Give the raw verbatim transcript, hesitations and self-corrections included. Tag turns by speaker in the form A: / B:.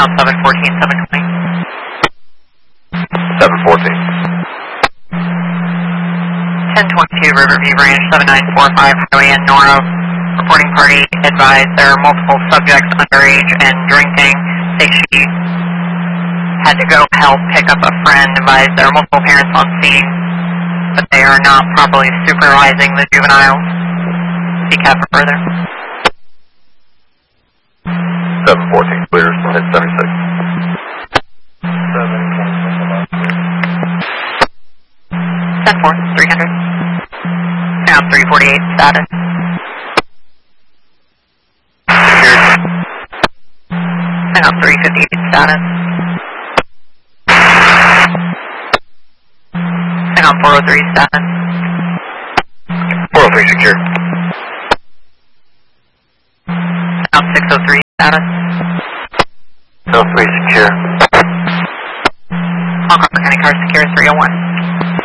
A: Now seven fourteen, seven twenty.
B: seven fourteen.
A: ten twenty-two Riverview Range, seven nine four five Highway in Noro. Reporting party advised there are multiple subjects underage and drinking. They she had to go help pick up a friend. Advised there are multiple parents on scene, but they are not properly supervising the juvenile. Be careful further.
B: seven fourteen, clears, hit seventy-six.
A: ten four, three hundred. Now three forty-eight, status.
B: Secured.
A: Now three fifty-eight, status. Hang on four oh three, status.
B: four oh three secure.
A: Now six oh three, status.
B: six oh three secure.
A: Hong Kong County Car Secure three oh one.